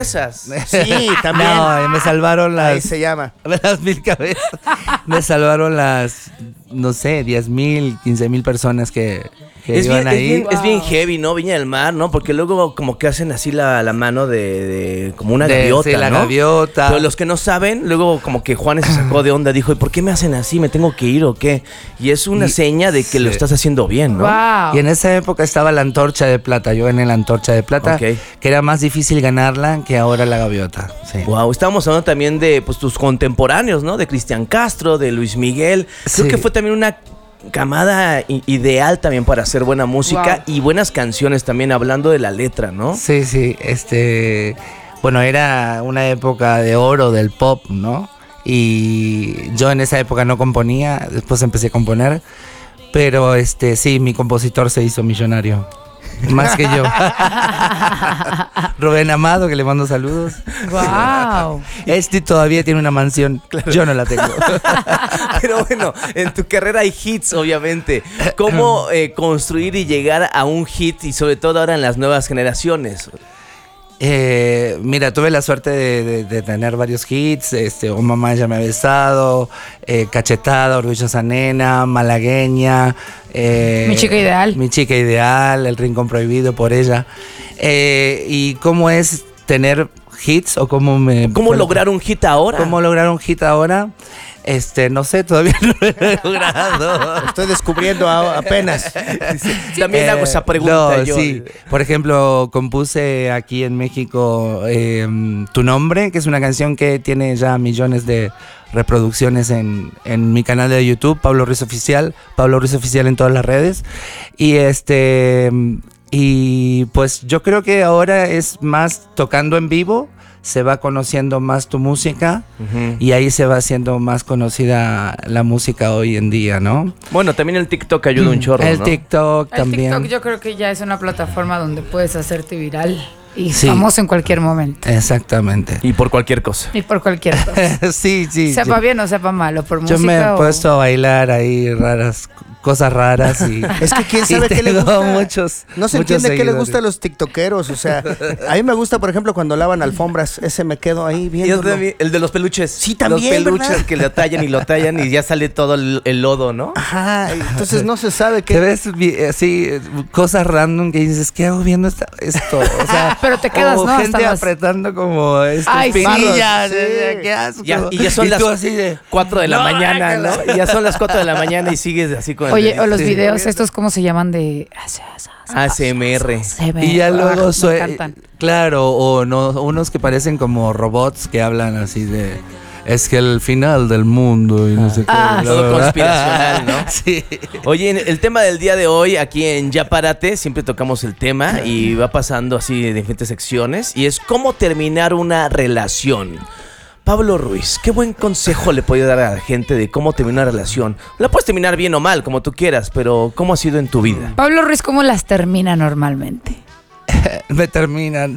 Sí, también. No, me salvaron Ahí las... se llama. Las 1000 cabezas. Me salvaron las, no sé, 10,000, 15,000 personas que iban ahí. Es bien heavy, ¿no? Viña del Mar, ¿no? Porque luego como que hacen así la mano de como una gaviota, sí, la ¿no? gaviota. Pero los que no saben, luego como que Juanes se sacó de onda, dijo, ¿y por qué me hacen así? ¿Me tengo que ir o qué? Y es una seña de que lo estás haciendo bien, ¿no? Wow. Y en esa época estaba la antorcha de plata. Yo gané la antorcha de plata, Ok. que era más difícil ganarla que ahora la gaviota. Sí. Wow, estábamos hablando también de pues tus contemporáneos, ¿no? De Cristian Castro, de Luis Miguel. Creo Sí. que fue también una camada ideal también para hacer buena música y buenas canciones también, hablando de la letra, ¿no? Sí, sí. Bueno, era una época de oro del pop, ¿no? Y yo en esa época no componía, después empecé a componer. Pero sí, mi compositor se hizo millonario. Más que yo. Rubén Amado, que le mando saludos. Wow. Todavía tiene una mansión. Yo no la tengo. Pero bueno, en tu carrera hay hits, obviamente. ¿Cómo construir y llegar a un hit y sobre todo ahora en las nuevas generaciones? Mira, tuve la suerte de tener varios hits. Oh Mamá Ya Me Ha Besado, Cachetada, Orgullosa Nena, Malagueña. Mi chica ideal. Mi chica ideal, El Rincón Prohibido, Por Ella. ¿Y cómo es tener hits o cómo lograr un hit ahora? ¿Cómo lograr un hit ahora? No sé, todavía no lo he logrado. Estoy descubriendo apenas. También hago esa pregunta no, yo. Sí. Por ejemplo, compuse aquí en México Tu Nombre, que es una canción que tiene ya millones de reproducciones en mi canal de YouTube, Pablo Ruiz Oficial en todas las redes. Y pues yo creo que ahora es más tocando en vivo, se va conociendo más tu música y ahí se va haciendo más conocida la música hoy en día, ¿no? Bueno, también el TikTok ayuda un chorro, El ¿no? TikTok El también. TikTok yo creo que ya es una plataforma donde puedes hacerte viral y Sí. famoso en cualquier momento. Exactamente. Y por cualquier cosa. Y por cualquier cosa. Sí. Sepa bien o sepa mal, o por Yo música me he o... puesto a bailar ahí cosas raras y Es que quién sabe y qué le tengo gusta. muchos, No se muchos entiende qué le seguidores. gusta a los tiktokeros. O sea, a mí me gusta, por ejemplo, cuando lavan alfombras. Ese me quedo ahí Y viendo. el de los peluches. Sí, también, Los peluches ¿verdad? que lo tallan y ya sale todo el lodo, ¿no? Ajá, entonces no se sabe Te qué. ves así, cosas random que dices, ¿qué hago viendo esto? O sea, Pero te quedas, o ¿no? gente Hasta más- apretando como Ay, espinillas. sí. Qué asco. Y ya son Y las tú así de 4 de la "No, mañana, guácala". ¿no? Y ya son las 4 de la mañana y sigues así con el Oye, dedito. o los Sí. videos estos, ¿cómo se llaman? De... ASMR. Y ya luego me encantan. claro, o no, unos que parecen como robots que hablan así de es que el final del mundo y no sé qué. Todo conspiracional, ¿no? Sí. Oye, el tema del día de hoy, aquí en Ya Párate, siempre tocamos el tema y va pasando así de diferentes secciones. Y es cómo terminar una relación. Pablo Ruiz, ¿qué buen consejo le puede dar a la gente de cómo terminar una relación? La puedes terminar bien o mal, como tú quieras, pero ¿cómo ha sido en tu vida? Pablo Ruiz, ¿cómo las termina normalmente? Me terminan.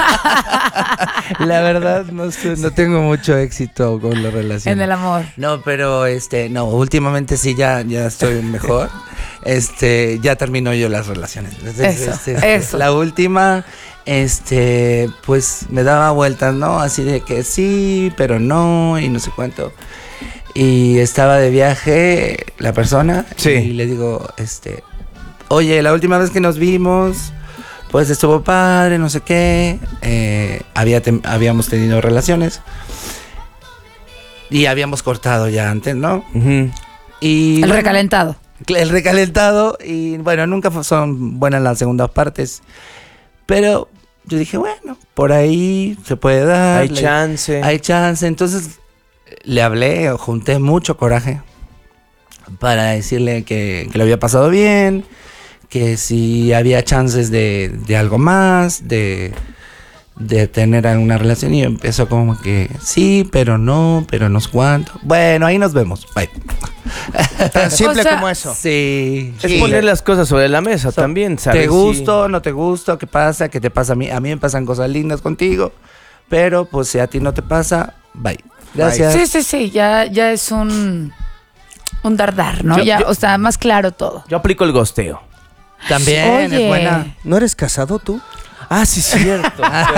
La verdad no tengo mucho éxito con la relación. En el amor. No, pero no, últimamente sí ya estoy mejor. Ya termino yo las relaciones. Eso. La última, pues me daba vueltas, ¿no? Así de que sí, pero no, y no sé cuánto. Y estaba de viaje la persona Sí. y le digo, oye, la última vez que nos vimos, pues estuvo padre, no sé qué. Habíamos tenido relaciones y habíamos cortado ya antes, ¿no? Y El bueno, recalentado. el recalentado, y bueno, nunca son buenas las segundas partes, pero yo dije, bueno, por ahí se puede dar. Hay chance. Hay chance. Entonces le hablé, junté mucho coraje para decirle que lo había pasado bien, que si había chances de algo más, de tener alguna relación, y empezó como que sí, pero no sé cuánto. Bueno, ahí nos vemos. Bye. Tan simple O sea, como eso. Sí. Es sí. poner las cosas sobre la mesa también, ¿sabes? ¿Te gusto? ¿No te gusto? ¿Qué pasa? ¿Qué te pasa a mí? A mí me pasan cosas lindas contigo, pero pues si a ti no te pasa, bye. Gracias. Sí, ya es un dar, ¿no? Yo- O sea, más claro todo. Yo aplico el gosteo. También Oye. es buena. ¿No eres casado tú? Ah, sí, cierto.